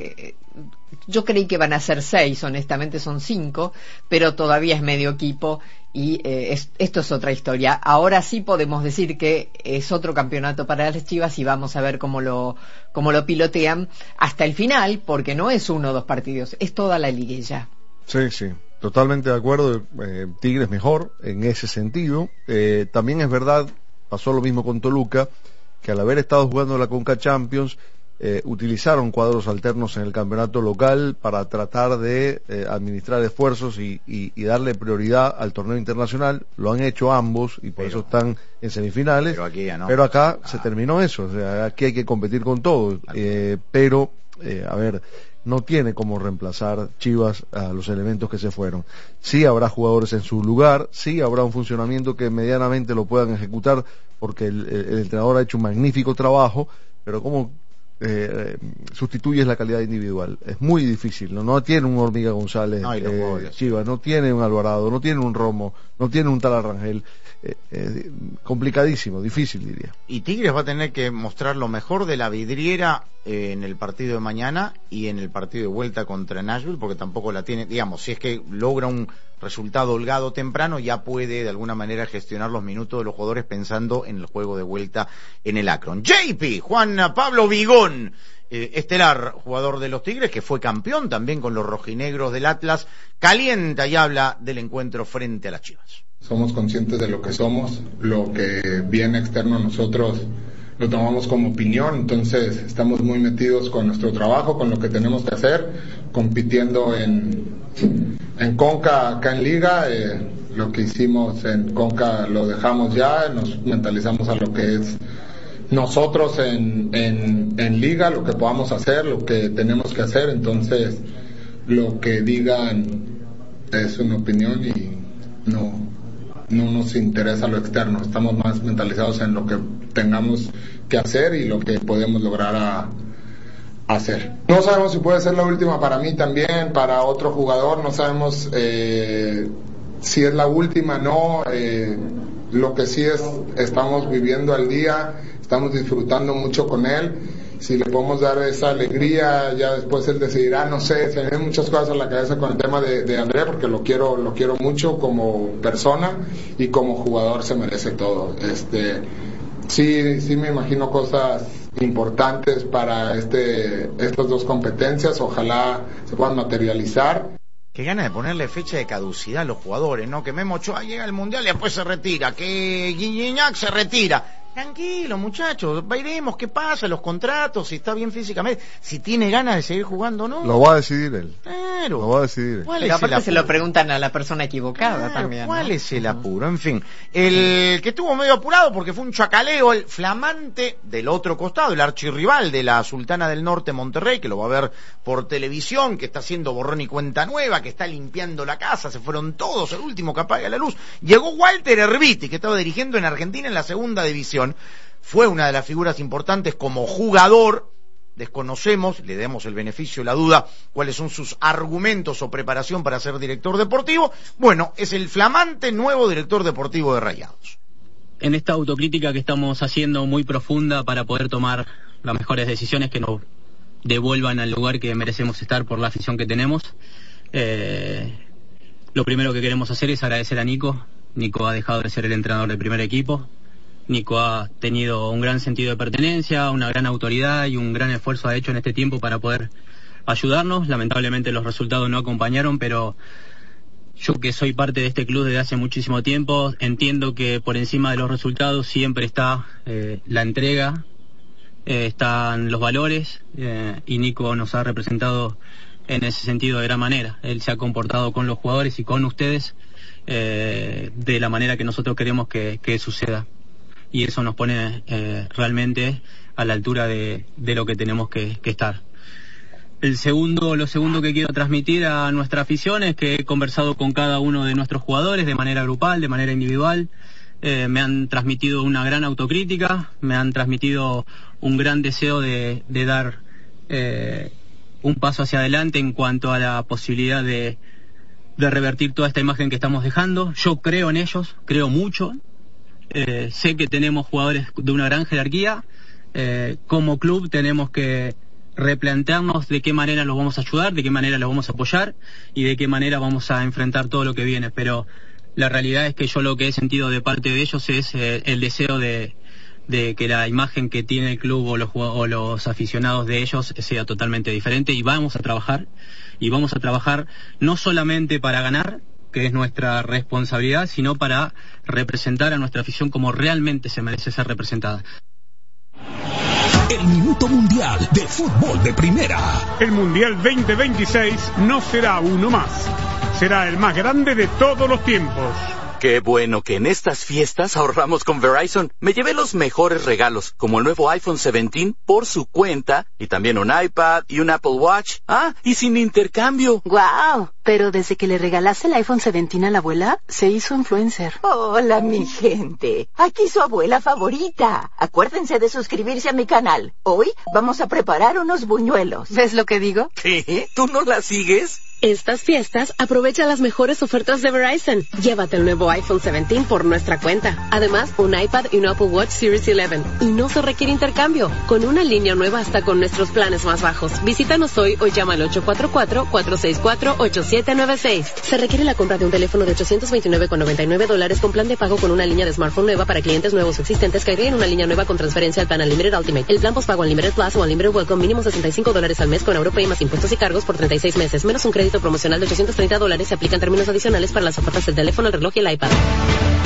yo creí que van a ser 6, honestamente son 5, pero todavía es medio equipo y esto es otra historia. Ahora sí podemos decir que es otro campeonato para las Chivas y vamos a ver cómo lo pilotean hasta el final, porque no es 1 o 2 partidos, es toda la liguilla. Sí, sí, totalmente de acuerdo. Tigres mejor en ese sentido. También es verdad, pasó lo mismo con Toluca, que al haber estado jugando la Conca Champions, utilizaron cuadros alternos en el campeonato local para tratar de administrar esfuerzos y darle prioridad al torneo internacional. Lo han hecho ambos y por eso están en semifinales, pero aquí ya no. Pero acá se terminó eso, o sea, aquí hay que competir con todo, pero a ver, no tiene como reemplazar Chivas a los elementos que se fueron. Sí habrá jugadores en su lugar, sí habrá un funcionamiento que medianamente lo puedan ejecutar, porque el entrenador ha hecho un magnífico trabajo, pero como sustituyes la calidad individual, es muy difícil. No tiene un Hormiga González, Chivas, no tiene un Alvarado, no tiene un Romo, no tiene un tal Arrangel, complicadísimo, difícil diría. Y Tigres va a tener que mostrar lo mejor de la vidriera en el partido de mañana y en el partido de vuelta contra Nashville, porque tampoco la tiene, digamos, si es que logra un resultado holgado temprano, ya puede de alguna manera gestionar los minutos de los jugadores pensando en el juego de vuelta en el Akron. JP, Juan Pablo Vigón, estelar jugador de los Tigres, que fue campeón también con los rojinegros del Atlas, calienta y habla del encuentro frente a las Chivas. Somos conscientes de lo que somos, lo que viene externo a nosotros lo tomamos como opinión. Entonces estamos muy metidos con nuestro trabajo, con lo que tenemos que hacer, compitiendo en Conca, acá en Liga. Lo que hicimos en Conca lo dejamos ya, nos mentalizamos a lo que es nosotros en Liga, lo que podamos hacer, lo que tenemos que hacer. Entonces lo que digan es una opinión y no nos interesa lo externo. Estamos más mentalizados en lo que tengamos que hacer y lo que podemos lograr hacer. No sabemos si puede ser la última para mí también, para otro jugador, no sabemos si es la última, no. Lo que sí es, estamos viviendo al día, estamos disfrutando mucho con él. Si le podemos dar esa alegría, ya después él decidirá, no sé, se me vienen muchas cosas a la cabeza con el tema de André, porque lo quiero mucho como persona y como jugador se merece todo. Sí me imagino cosas importantes para estas dos competencias, ojalá se puedan materializar. Qué ganas de ponerle fecha de caducidad a los jugadores, ¿no? Que Memo Ochoa llega al Mundial y después se retira, que Guiñac se retira. Tranquilo, muchachos, veremos qué pasa, los contratos, si está bien físicamente, si tiene ganas de seguir jugando o no. Lo va a decidir él. Claro. Lo va a decidir él. Pero aparte se lo preguntan a la persona equivocada también. ¿Cuál es el apuro? En fin, el que estuvo medio apurado porque fue un chacaleo, el flamante del otro costado, el archirrival de la Sultana del Norte, Monterrey, que lo va a ver por televisión, que está haciendo borrón y cuenta nueva, que está limpiando la casa, se fueron todos, el último que apaga la luz. Llegó Walter Erviti, que estaba dirigiendo en Argentina en la segunda división. Fue una de las figuras importantes como jugador. Desconocemos, le demos el beneficio de la duda, cuáles son sus argumentos o preparación para ser director deportivo. Bueno, es el flamante nuevo director deportivo de Rayados. En esta autocrítica que estamos haciendo muy profunda para poder tomar las mejores decisiones que nos devuelvan al lugar que merecemos estar por la afición que tenemos, lo primero que queremos hacer es agradecer a Nico. Nico ha dejado de ser el entrenador del primer equipo. Nico ha tenido un gran sentido de pertenencia, una gran autoridad y un gran esfuerzo ha hecho en este tiempo para poder ayudarnos. Lamentablemente los resultados no acompañaron, pero yo que soy parte de este club desde hace muchísimo tiempo, entiendo que por encima de los resultados siempre está la entrega, están los valores, y Nico nos ha representado en ese sentido de gran manera. Él se ha comportado con los jugadores y con ustedes de la manera que nosotros queremos que suceda. Y eso nos pone realmente a la altura de lo que tenemos que estar. Lo segundo que quiero transmitir a nuestra afición es que he conversado con cada uno de nuestros jugadores de manera grupal, de manera individual. Me han transmitido una gran autocrítica, me han transmitido un gran deseo de dar un paso hacia adelante en cuanto a la posibilidad de revertir toda esta imagen que estamos dejando. Yo creo en ellos, creo mucho. Sé que tenemos jugadores de una gran jerarquía. Como club tenemos que replantearnos de qué manera los vamos a ayudar, de qué manera los vamos a apoyar y de qué manera vamos a enfrentar todo lo que viene. Pero la realidad es que yo lo que he sentido de parte de ellos es el deseo de que la imagen que tiene el club o los aficionados de ellos sea totalmente diferente, y vamos a trabajar no solamente para ganar, que es nuestra responsabilidad, sino para representar a nuestra afición como realmente se merece ser representada. El Minuto Mundial de Fútbol de Primera. El Mundial 2026 no será uno más, será el más grande de todos los tiempos. Qué bueno que en estas fiestas ahorramos con Verizon. Me llevé los mejores regalos, como el nuevo iPhone 17 por su cuenta, y también un iPad y un Apple Watch. Ah, y sin intercambio. ¡Guau! Pero desde que le regalaste el iPhone 17 a la abuela, se hizo influencer. Hola, mi gente. Aquí su abuela favorita. Acuérdense de suscribirse a mi canal. Hoy vamos a preparar unos buñuelos. ¿Ves lo que digo? ¿Qué? ¿Tú no la sigues? Estas fiestas aprovecha las mejores ofertas de Verizon. Llévate el nuevo iPhone 17 por nuestra cuenta. Además, un iPad y un Apple Watch Series 11. Y no se requiere intercambio. Con una línea nueva hasta con nuestros planes más bajos. Visítanos hoy o llama al 844-464-8796. Se requiere la compra de un teléfono de $829,99 con plan de pago con una línea de smartphone nueva para clientes nuevos o existentes que agreguen una línea nueva con transferencia al plan Unlimited Ultimate. El plan postpago Unlimited Plus o Unlimited Welcome mínimo $65 al mes con Europay más impuestos y cargos por 36 meses. Menos un crédito promocional de $830. Se aplican términos adicionales para las ofertas del teléfono, el reloj y el iPad.